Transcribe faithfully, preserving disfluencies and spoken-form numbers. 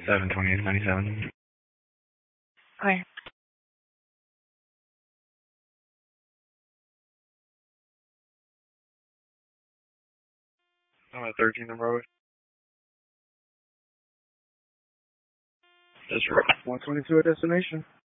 seven twenty-eight ninety-seven. Okay. I'm at thirteen on Broadway. That's right. one twenty-two at destination.